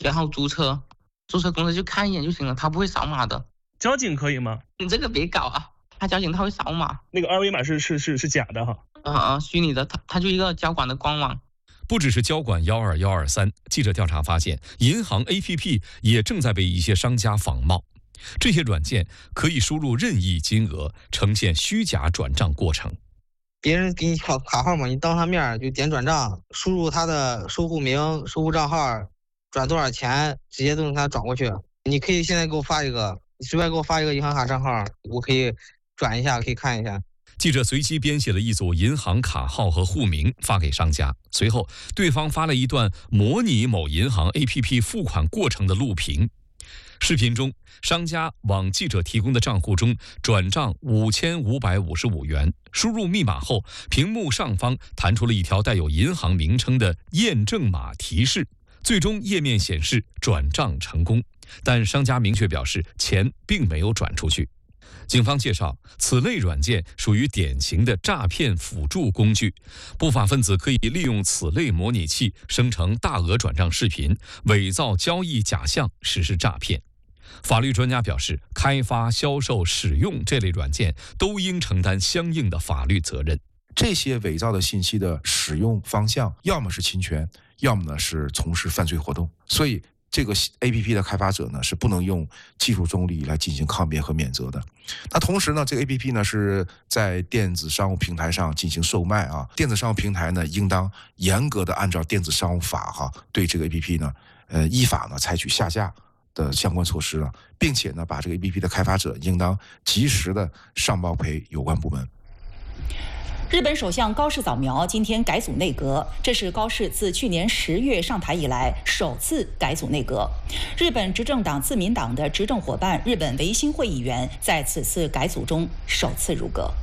然后注册公司就看一眼就行了，他不会扫码的。 交警可以吗？ 你这个别搞啊，他交警他会扫码， 那个二维码是假的哈。 虚拟的，他就一个交管的官网。 不只是交管12123，记者调查发现，银行 APP 也正在被一些商家仿冒。这些软件可以输入任意金额，呈现虚假转账过程。 别人给你卡号嘛，你当他面就点转账，输入他的收户名、收户账号，转多少钱，直接都能给他转过去。你可以现在给我发一个，你随便给我发一个银行卡账号，我可以转一下，可以看一下。 记者随机编写了一组银行卡号和户名发给商家，随后对方发了一段模拟某银行 APP 付款过程的录屏。视频中，商家往记者提供的账户中转账5555元，输入密码后，屏幕上方弹出了一条带有银行名称的验证码提示，最终页面显示转账成功，但商家明确表示钱并没有转出去。警方介绍，此类软件属于典型的诈骗辅助工具，不法分子可以利用此类模拟器生成大额转账视频，伪造交易假象实施诈骗。法律专家表示，开发、销售、使用这类软件都应承担相应的法律责任。 这些伪造的信息的使用方向，要么是侵权，要么呢是从事犯罪活动。所以这个 APP 的开发者呢是不能用技术中立来进行抗辩和免责的。那同时呢，这个 APP 呢是在电子商务平台上进行售卖啊。电子商务平台呢应当严格的按照电子商务法对这个 APP 呢依法呢采取下架的相关措施了，并且呢把这个 APP 的开发者应当及时的上报给有关部门。 日本首相高市早苗今天改组内阁，这是高市自去年10月上台以来首次改组内阁。日本执政党自民党的执政伙伴日本维新会议员在此次改组中首次入阁。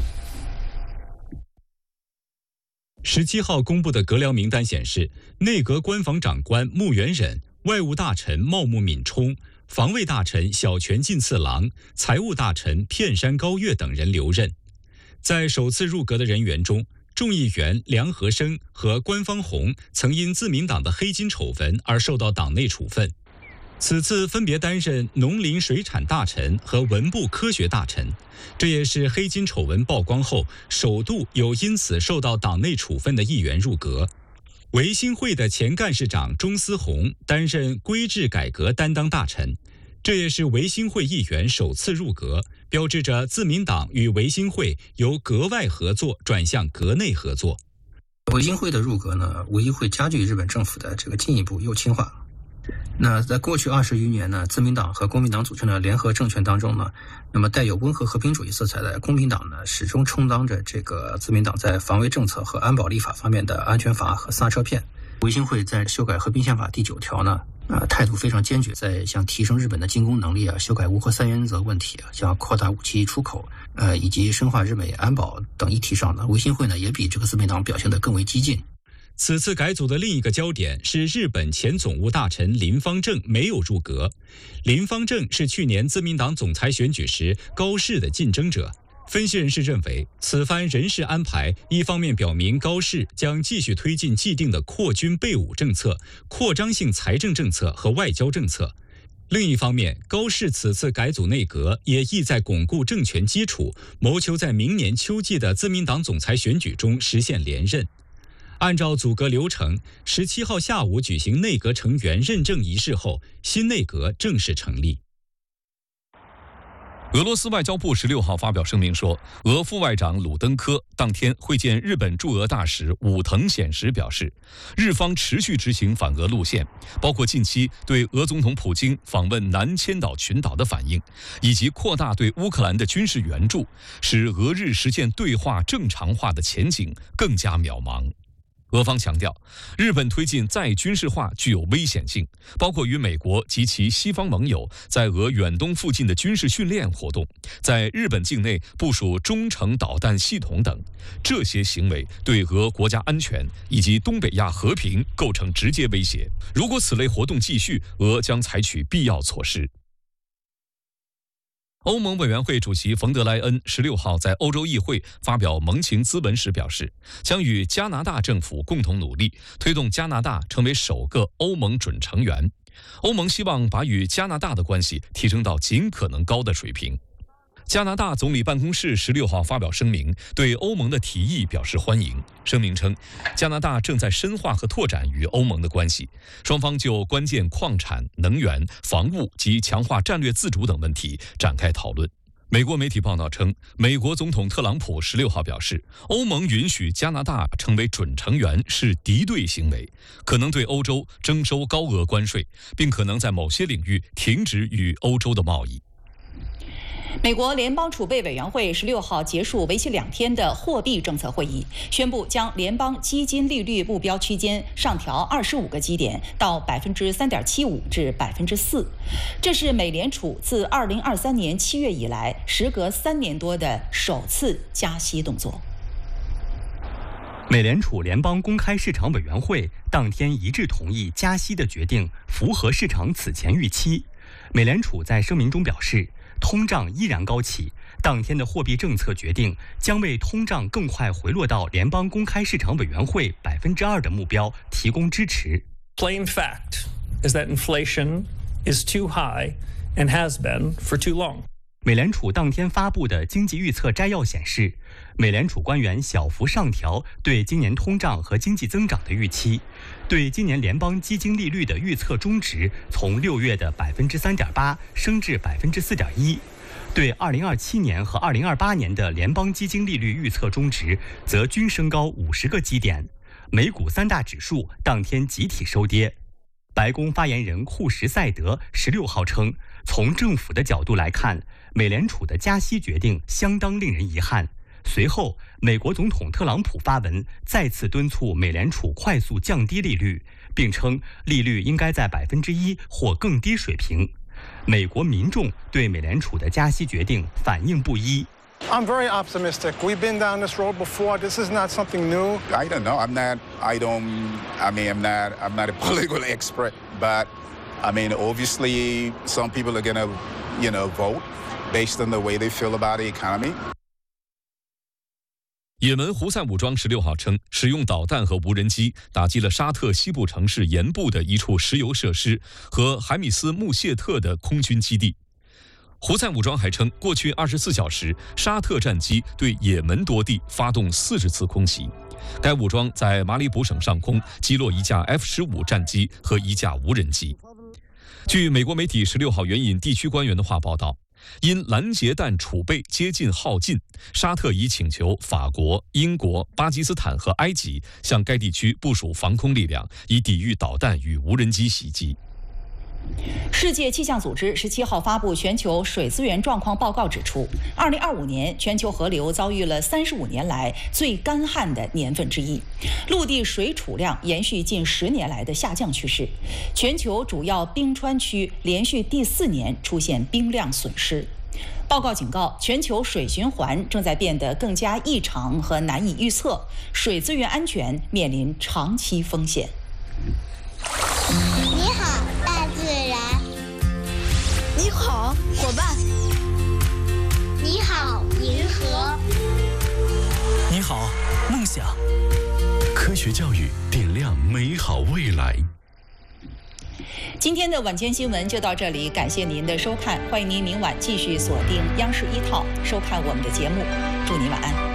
17号公布的阁僚名单显示，内阁官房长官木原忍、外务大臣茂木敏充、防卫大臣小泉进次郎、财务大臣片山高月等人留任。在首次入阁的人员中，众议员梁和生和官方弘曾因自民党的黑金丑闻而受到党内处分，此次分别担任农林水产大臣和文部科学大臣，这也是黑金丑闻曝光后首度有因此受到党内处分的议员入阁。维新会的前干事长中司宏担任规制改革担当大臣，这也是维新会议员首次入阁，标志着自民党与维新会由阁外合作转向阁内合作。 维新会的入阁呢，无疑会加剧日本政府的这个进一步右倾化。那在过去20余年呢，自民党和公民党组成的联合政权当中呢，那么带有温和和平主义色彩的公民党呢，始终充当着这个自民党在防卫政策和安保立法方面的安全阀和刹车片。维新会在修改和平宪法第9条呢，态度非常坚决，在像提升日本的进攻能力修改无核三原则问题像扩大武器出口以及深化日美安保等议题上呢，维新会呢也比这个自民党表现得更为激进。 此次改组的另一个焦点是日本前总务大臣林芳正没有入阁。林芳正是去年自民党总裁选举时高市的竞争者。分析人士认为，此番人事安排一方面表明高市将继续推进既定的扩军备武政策、扩张性财政政策和外交政策；另一方面，高市此次改组内阁也意在巩固政权基础，谋求在明年秋季的自民党总裁选举中实现连任。按照组阁流程，17号下午举行内阁成员认证仪式后，新内阁正式成立。 俄罗斯外交部16号发表声明说，俄副外长鲁登科当天会见日本驻俄大使武藤显时表示，日方持续执行反俄路线，包括近期对俄总统普京访问南千岛群岛的反应，以及扩大对乌克兰的军事援助，使俄日实现对话正常化的前景更加渺茫。俄方强调，日本推进再军事化具有危险性，包括与美国及其西方盟友在俄远东附近的军事训练活动，在日本境内部署中程导弹系统等，这些行为对俄国家安全以及东北亚和平构成直接威胁。如果此类活动继续，俄将采取必要措施。 欧盟委员会主席冯德莱恩16号在欧洲议会发表盟情咨文时表示，将与加拿大政府共同努力，推动加拿大成为首个欧盟准成员。欧盟希望把与加拿大的关系提升到尽可能高的水平。加拿大总理办公室16号发表声明，对欧盟的提议表示欢迎。声明称，加拿大正在深化和拓展与欧盟的关系，双方就关键矿产、能源、防务及强化战略自主等问题展开讨论。美国媒体报道称，美国总统特朗普16号表示，欧盟允许加拿大成为准成员是敌对行为，可能对欧洲征收高额关税，并可能在某些领域停止与欧洲的贸易。 美国联邦储备委员会16号结束为期2天的货币政策会议，宣布将联邦基金利率目标区间上调25个基点到3.75%至4%。这是美联储自2023年7月以来，时隔3年多的首次加息动作。 美联储联邦公开市场委员会当天一致同意加息的决定，符合市场此前预期。美联储在声明中表示，通胀依然高企，当天的货币政策决定将为通胀更快回落到联邦公开市场委员会2%的目标提供支持。 Plain fact is that inflation is too high and has been for too long. 美联储当天发布的经济预测摘要显示，美联储官员小幅上调对今年通胀和经济增长的预期，对今年联邦基金利率的预测中值从6月的3.8%升至4.1%，对2027年和2028年的联邦基金利率预测中值则均升高50个基点。美股3大指数当天集体收跌。白宫发言人库什塞德16号称，从政府的角度来看，美联储的加息决定相当令人遗憾。随后，美国总统特朗普发文，再次敦促美联储快速降低利率，并称利率应该在1%或更低水平。美国民众对美联储的加息决定反应不一。 I'm very optimistic. We've been down this road before. This is not something new. I don't know. I'm not a political expert, but I mean, obviously, some people are gonna, vote based on the way they feel about the economy. 也门胡塞武装16号称，使用导弹和无人机打击了沙特西部城市盐部的一处石油设施和海米斯穆谢特的空军基地。胡塞武装还称，过去24小时，沙特战机对也门多地发动40次空袭。该武装在马里卜省上空击落一架 F-15战机和一架无人机。据美国媒体16号援引地区官员的话报道，因拦截弹储备接近耗尽，沙特已请求法国、英国、巴基斯坦和埃及向该地区部署防空力量，以抵御导弹与无人机袭击。 世界气象组织17号发布全球水资源状况报告，指出，2025年全球河流遭遇了35年来最干旱的年份之一，陆地水储量延续近10年来的下降趋势，全球主要冰川区连续第4年出现冰量损失。报告警告，全球水循环正在变得更加异常和难以预测，水资源安全面临长期风险。 你好，大自然。 你好，伙伴。 你好，银河。 你好，梦想。科学教育点亮美好未来。 今天的晚间新闻就到这里，感谢您的收看，欢迎您明晚继续锁定央视1套收看我们的节目，祝您晚安。